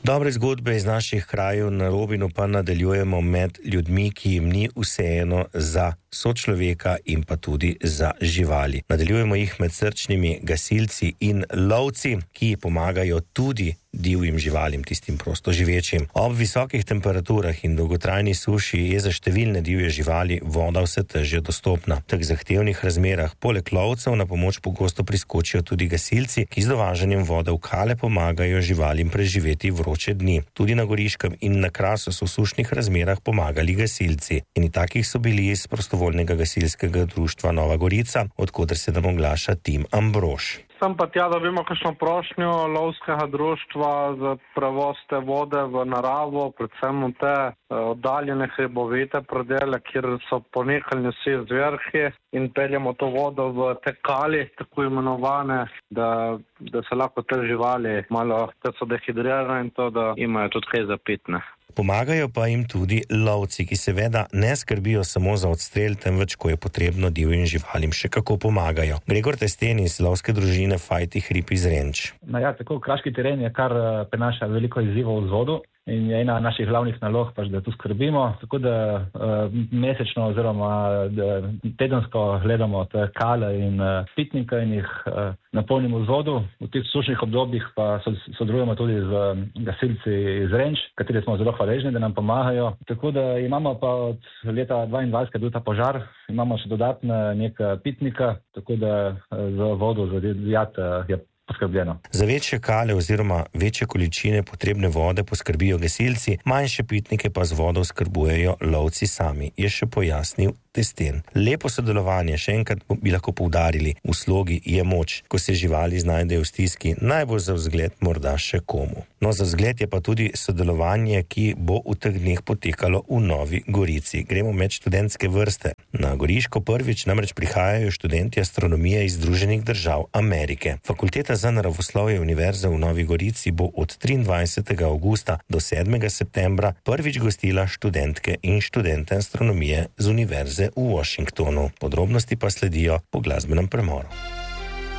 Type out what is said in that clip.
Dobre zgodbe iz naših krajev na Robinu pa nadaljujemo med ljudmi, ki jim ni vseeno za sočloveka in pa tudi za živali. Nadaljujemo jih med srčnimi gasilci in lovci, ki pomagajo tudi divjim živalim, tistim prostoživečim. Ob visokih temperaturah in dolgotrajni suši je za številne divje živali voda vse težje dostopna. V teh zahtevnih razmerah poleg lovcev na pomoč pogosto priskočijo tudi gasilci, ki z dovažanjem vode v kale pomagajo živalim preživeti vroče dni. Tudi na Goriškem in na Krasu so v sušnih razmerah pomagali gasilci. In takih so bili iz prostovoljnega gasilskega društva Nova Gorica, od koder se nam oglaša Tim Ambrož. Sem pa tja, da dobimo kakšno prošnjo lovskega društva za prevoz te vode v naravo, predvsem v te oddaljene hribovite predele, kjer so ponehaljni vsi zverhi in peljemo to vodo v te kali, tako imenovane, da se lahko te živali malo, da so dehidrirane in to, da imajo tudi kaj za pitne. Pomagajo pa jim tudi lovci, ki seveda ne skrbijo samo za odstrel, temveč ko je potrebno divjim živalim še kako pomagajo. Gregor Testen iz lovske družine Fajti hrib iz Renč. Tako kraški teren je kar prinaša veliko izzivov v vodu in je ena naših glavnih nalog, da tu skrbimo, tako da mesečno oziroma tedensko gledamo te kale in pitnike in jih napolnimo z vodo. V teh sušnih obdobjih pa sodelujemo tudi z gasilci iz Renč, kateri smo zelo hvaležni, da nam pomagajo. Tako da imamo pa od leta 2022, kad je bil ta požar, imamo še dodatne nekaj pitnika, tako da za vodo, za divjad je poskrbljeno. Za večje kale oziroma večje količine potrebne vode poskrbijo gasilci, manjše pitnike pa z vodo skrbujejo lovci sami, je še pojasnil Testen. Lepo sodelovanje, še enkrat bi lahko poudarili, v slogi je moč, ko se živali znajdejo v stiski, najbolj za vzgled morda še komu. No, za vzgled je pa tudi sodelovanje, ki bo v teh dneh potekalo v Novi Gorici. Gremo med študentske vrste. Na Goriško prvič namreč prihajajo študenti astronomije iz Združenih držav Amerike. Fakulteta za naravoslovje Univerze v Novi Gorici bo od 23. augusta do 7. septembra prvič gostila študentke in študente astronomije z Univerze v Washingtonu. Podrobnosti pa sledijo po glasbenem premoru.